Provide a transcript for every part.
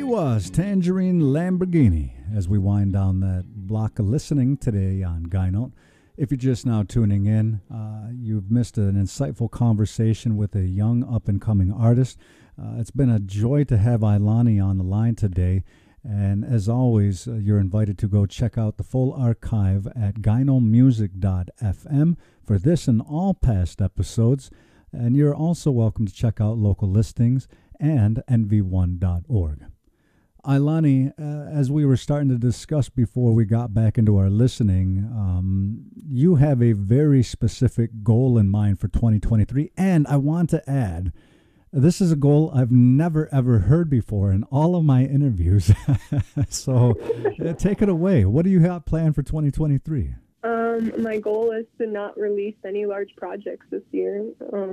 was Tangerine Lamborghini as we wind down that block of listening today on Guy Note. If you're just now tuning in, you've missed an insightful conversation with a young up-and-coming artist. It's been a joy to have Ailani on the line today. And as always, you're invited to go check out the full archive at gynomusic.fm for this and all past episodes. And you're also welcome to check out local listings and nv1.org. Ailani, as we were starting to discuss before we got back into our listening, you have a very specific goal in mind for 2023. And I want to add, this is a goal I've never, ever heard before in all of my interviews. So take it away. What do you have planned for 2023? My goal is to not release any large projects this year.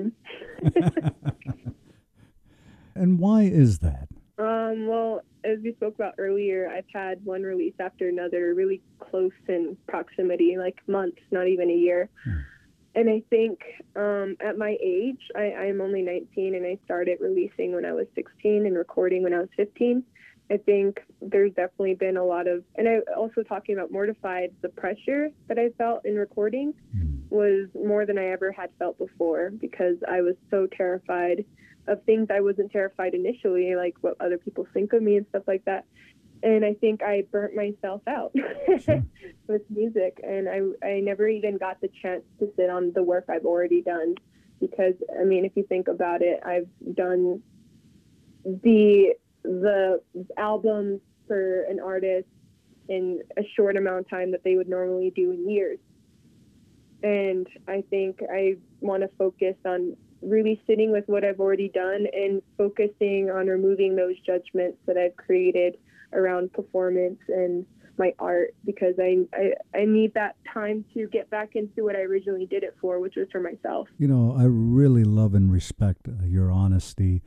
And why is that? Well, as we spoke about earlier, I've had one release after another, really close in proximity, like months, not even a year. And I think at my age, I'm only 19, and I started releasing when I was 16 and recording when I was 15. I think there's definitely been a lot of, and I also talking about Mortified, the pressure that I felt in recording was more than I ever had felt before, because I was so terrified of things I wasn't terrified initially, like what other people think of me and stuff like that. And I think I burnt myself out with music, and I never even got the chance to sit on the work I've already done, because, I mean, if you think about it, I've done the albums for an artist in a short amount of time that they would normally do in years. And I think I want to focus on really sitting with what I've already done and focusing on removing those judgments that I've created around performance and my art, because I need that time to get back into what I originally did it for, which was for myself. You know, I really love and respect your honesty.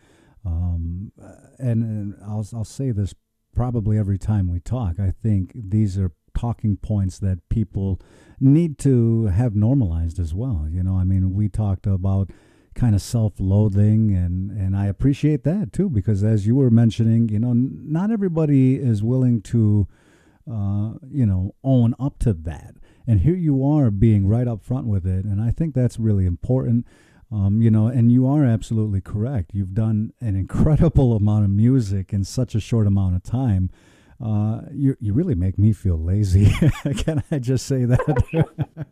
And I'll say this probably every time we talk. I think these are talking points that people need to have normalized as well. You know, I mean, we talked about kind of self-loathing, and I appreciate that too, because as you were mentioning, you know, not everybody is willing to, own up to that. And here you are being right up front with it, and I think that's really important. And you are absolutely correct. You've done an incredible amount of music in such a short amount of time. You really make me feel lazy. Can I just say that?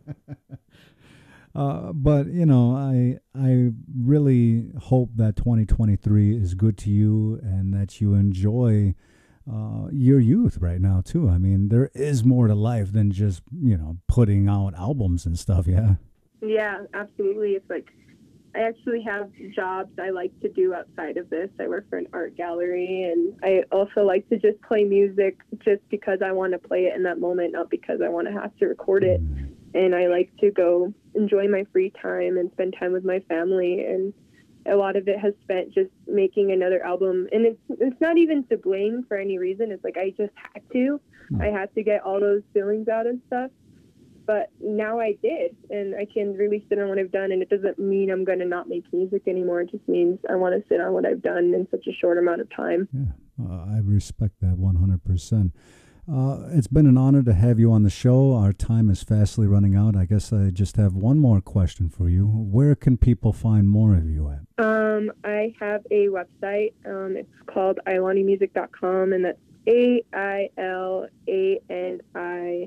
But, you know, I really hope that 2023 is good to you and that you enjoy your youth right now, too. I mean, there is more to life than just, you know, putting out albums and stuff, yeah? Yeah, absolutely. It's like, I actually have jobs I like to do outside of this. I work for an art gallery, and I also like to just play music just because I want to play it in that moment, not because I want to have to record it. And I like to go enjoy my free time and spend time with my family. And a lot of it has spent just making another album. And it's not even to blame for any reason. It's like I just had to. I had to get all those feelings out and stuff. But now I did, and I can really sit on what I've done, and it doesn't mean I'm going to not make music anymore. It just means I want to sit on what I've done in such a short amount of time. Yeah, I respect that 100%. It's been an honor to have you on the show. Our time is fastly running out. I guess I just have one more question for you. Where can people find more of you at? I have a website. It's called ailanimusic.com, and that's AILANIMUSIC,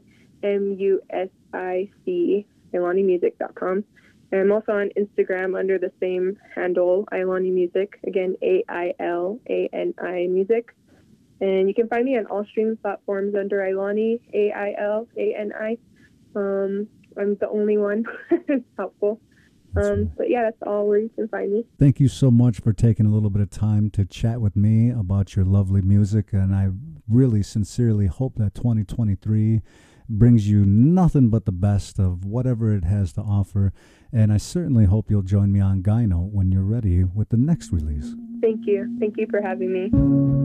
ailanimusic.com. And I'm also on Instagram under the same handle, Ailani Music. Again, AILANI Music. And you can find me on all streaming platforms under Ailani, AILANI. I'm the only one. It's helpful. But yeah, that's all where you can find me. Thank you so much for taking a little bit of time to chat with me about your lovely music. And I really sincerely hope that 2023 brings you nothing but the best of whatever it has to offer. And I certainly hope you'll join me on Guy Note when you're ready with the next release. Thank you. Thank you for having me.